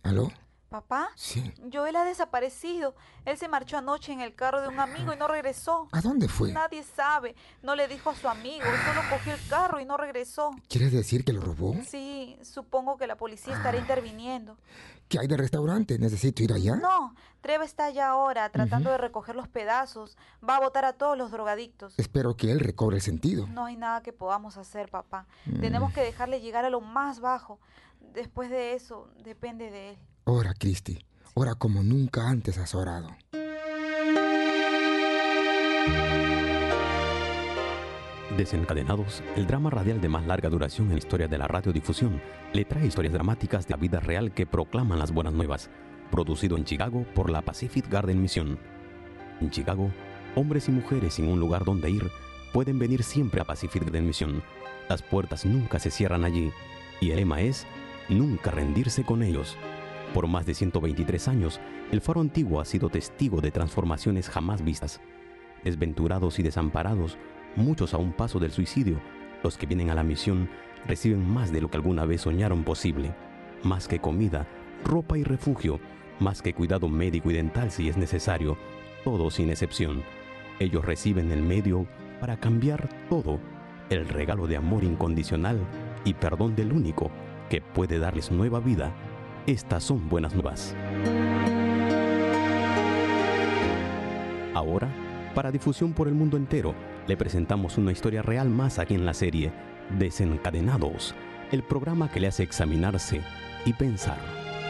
¿Aló? ¿Papá? Sí. Joel ha desaparecido. Él se marchó anoche en el carro de un amigo y no regresó. ¿A dónde fue? Nadie sabe. No le dijo a su amigo. Solo cogió el carro y no regresó. ¿Quieres decir que lo robó? Sí, supongo que la policía estará interviniendo. ¿Qué hay de restaurante? ¿Necesito ir allá? No, Treva está allá ahora tratando de recoger los pedazos. Va a botar a todos los drogadictos. Espero que él recobre el sentido. No hay nada que podamos hacer, papá. Tenemos que dejarle llegar a lo más bajo. Después de eso, depende de él. Ora, Cristi. Ora como nunca antes has orado. Desencadenados, el drama radial de más larga duración en la historia de la radiodifusión, le trae historias dramáticas de la vida real que proclaman las buenas nuevas. Producido en Chicago por la Pacific Garden Mission. En Chicago, hombres y mujeres sin un lugar donde ir pueden venir siempre a Pacific Garden Mission. Las puertas nunca se cierran allí y el lema es nunca rendirse con ellos. Por más de 123 años, el faro antiguo ha sido testigo de transformaciones jamás vistas. Desventurados y desamparados, muchos a un paso del suicidio, los que vienen a la misión reciben más de lo que alguna vez soñaron posible. Más que comida, ropa y refugio, más que cuidado médico y dental si es necesario, todo sin excepción. Ellos reciben el medio para cambiar todo, el regalo de amor incondicional y perdón del único que puede darles nueva vida. Estas son buenas nuevas. Ahora, para difusión por el mundo entero, le presentamos una historia real más aquí en la serie Desencadenados, el programa que le hace examinarse y pensar.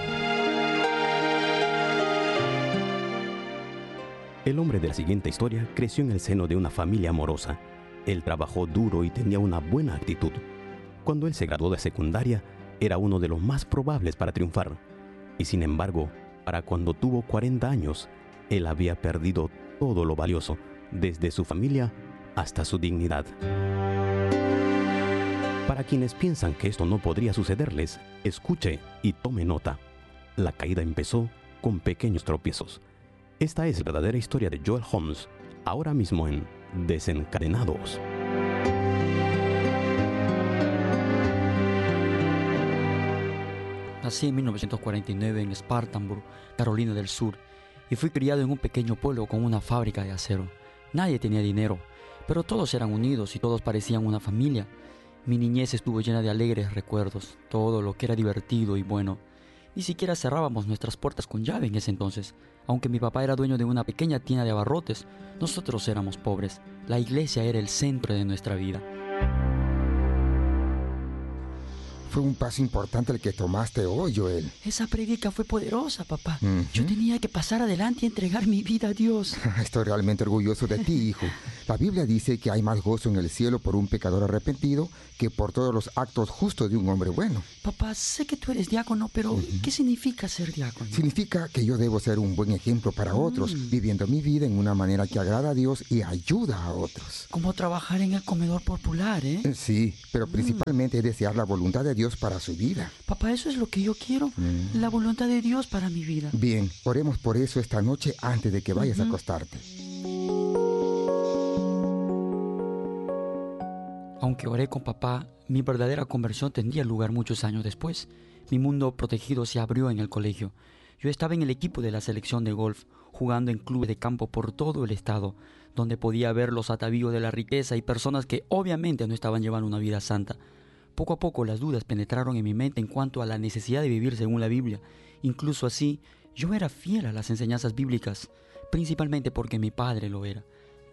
El hombre de la siguiente historia creció en el seno de una familia amorosa. Él trabajó duro y tenía una buena actitud. Cuando él se graduó de secundaria, era uno de los más probables para triunfar. Y sin embargo, para cuando tuvo 40 años, él había perdido todo lo valioso, desde su familia hasta su dignidad. Para quienes piensan que esto no podría sucederles, escuche y tome nota. La caída empezó con pequeños tropiezos. Esta es la verdadera historia de Joel Holmes, ahora mismo en Desencadenados. Nací en 1949 en Spartanburg, Carolina del Sur, y fui criado en un pequeño pueblo con una fábrica de acero. Nadie tenía dinero, pero todos eran unidos y todos parecían una familia. Mi niñez estuvo llena de alegres recuerdos, todo lo que era divertido y bueno. Ni siquiera cerrábamos nuestras puertas con llave en ese entonces. Aunque mi papá era dueño de una pequeña tienda de abarrotes, nosotros éramos pobres. La iglesia era el centro de nuestra vida. Fue un paso importante el que tomaste hoy, Joel. Esa prédica fue poderosa, papá. Yo tenía que pasar adelante y entregar mi vida a Dios. Estoy realmente orgulloso de ti, hijo. La Biblia dice que hay más gozo en el cielo por un pecador arrepentido que por todos los actos justos de un hombre bueno. Papá, sé que tú eres diácono, pero ¿qué significa ser diácono? Significa que yo debo ser un buen ejemplo para otros, viviendo mi vida en una manera que agrada a Dios y ayuda a otros. Como trabajar en el comedor popular, ¿eh? Sí, pero principalmente es desear la voluntad de Dios para su vida. Papá, eso es lo que yo quiero, la voluntad de Dios para mi vida. Bien, oremos por eso esta noche antes de que vayas a acostarte. Aunque oré con papá, mi verdadera conversión tendría lugar muchos años después. Mi mundo protegido se abrió en el colegio. Yo estaba en el equipo de la selección de golf, jugando en clubes de campo por todo el estado, donde podía ver los atavíos de la riqueza y personas que obviamente no estaban llevando una vida santa. Poco a poco las dudas penetraron en mi mente en cuanto a la necesidad de vivir según la Biblia. Incluso así, yo era fiel a las enseñanzas bíblicas, principalmente porque mi padre lo era.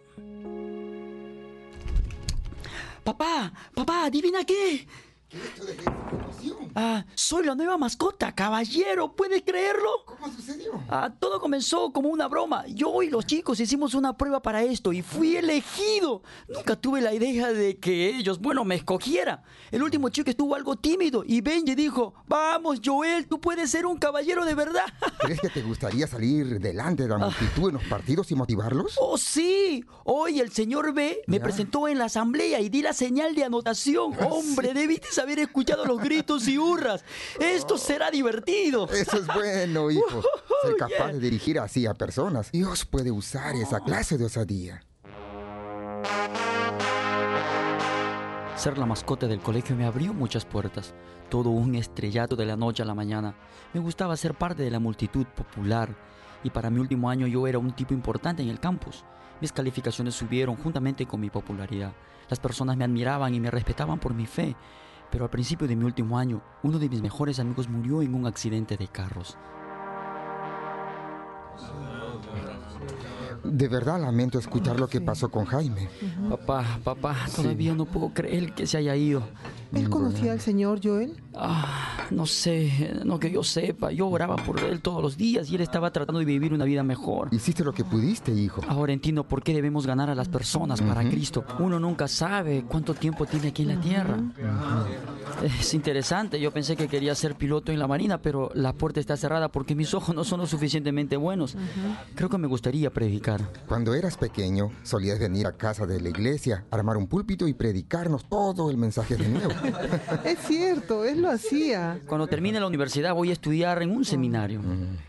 ¡Papá! ¿Adivina qué? ¿Qué es esto de información? Soy la nueva mascota, caballero, ¿puedes creerlo? ¿Cómo sucedió? Todo comenzó como una broma. Yo y los chicos hicimos una prueba para esto y fui elegido. Nunca tuve la idea de que ellos, me escogieran. El último chico estuvo algo tímido y Benji dijo: vamos, Joel, tú puedes ser un caballero de verdad. ¿Crees que te gustaría salir delante de la multitud en los partidos y motivarlos? ¡Oh, sí! Hoy el señor B me presentó en la asamblea y di la señal de anotación. Hombre, debiste haber escuchado los gritos y hurras. Esto será divertido. Eso es bueno, hijo. Ser capaz de dirigir así a personas. Dios puede usar esa clase de osadía. Ser la mascota del colegio me abrió muchas puertas. Todo un estrellato de la noche a la mañana. Me gustaba ser parte de la multitud popular. Y para mi último año yo era un tipo importante en el campus. Mis calificaciones subieron juntamente con mi popularidad. Las personas me admiraban y me respetaban por mi fe. Pero al principio de mi último año, uno de mis mejores amigos murió en un accidente de carros. De verdad lamento escuchar lo que pasó con Jaime. Papá, todavía no puedo creer que se haya ido. ¿Él conocía al señor Joel? No sé, no que yo sepa. Yo oraba por él todos los días y él estaba tratando de vivir una vida mejor. Hiciste lo que pudiste, hijo. Ahora entiendo por qué debemos ganar a las personas para Cristo. Uno nunca sabe cuánto tiempo tiene aquí en la tierra. Es interesante, yo pensé que quería ser piloto en la marina, pero la puerta está cerrada porque mis ojos no son lo suficientemente buenos. Creo que me gustaría predicar. Cuando eras pequeño, solías venir a casa de la iglesia, armar un púlpito y predicarnos todo el mensaje de nuevo. Es cierto, él lo hacía. Cuando termine la universidad voy a estudiar en un seminario.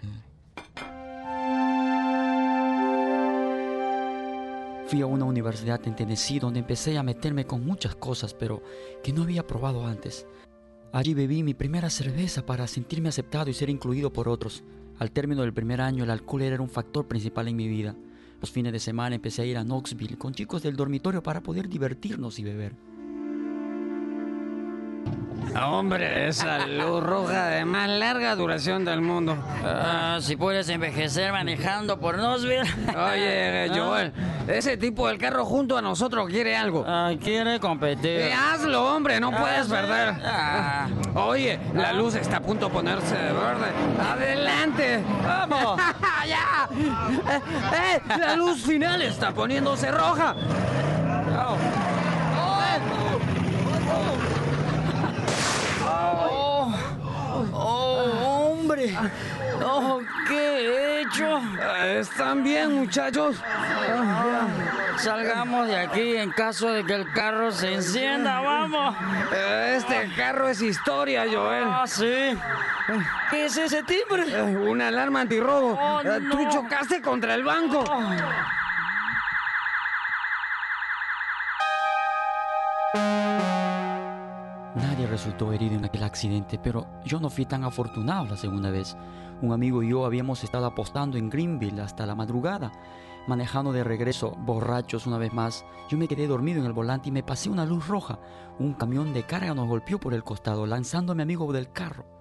Fui a una universidad en Tennessee donde empecé a meterme con muchas cosas, pero que no había probado antes. Allí bebí mi primera cerveza para sentirme aceptado y ser incluido por otros. Al término del primer año, el alcohol era un factor principal en mi vida. Los fines de semana empecé a ir a Knoxville con chicos del dormitorio para poder divertirnos y beber. Hombre, esa luz roja de más larga duración del mundo. Si puedes envejecer manejando por Knoxville. Oye, Joel, ese tipo del carro junto a nosotros quiere algo. Quiere competir. Hazlo, hombre, no puedes perder. Oye, la luz está a punto de ponerse verde. ¡Adelante! ¡Vamos! ¡Ya! La luz final está poniéndose roja. ¡Hombre! ¡Oh, qué he hecho! ¿Están bien, muchachos? Salgamos de aquí en caso de que el carro se encienda, ¡vamos! Este carro es historia, Joel. Sí. ¿Qué es ese timbre? Una alarma antirrobo. No. Tú chocaste contra el banco. Nadie resultó herido en aquel accidente, pero yo no fui tan afortunado la segunda vez. Un amigo y yo habíamos estado apostando en Greenville hasta la madrugada. Manejando de regreso, borrachos una vez más, yo me quedé dormido en el volante y me pasé una luz roja. Un camión de carga nos golpeó por el costado, lanzando a mi amigo del carro.